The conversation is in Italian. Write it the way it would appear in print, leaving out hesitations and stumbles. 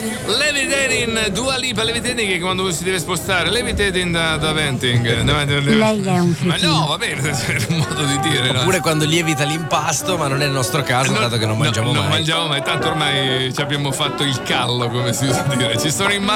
Levitating, Dua Lipa, Levitating, che quando si deve spostare, Levitating da venting. Lei è un Ma cretino. no, va bene, è un modo di dire. No? Oppure quando lievita l'impasto, ma non è il nostro caso, dato che non mangiamo mai. Non mangiamo mai, tanto ormai ci abbiamo fatto il callo, come si usa dire. Ci sono in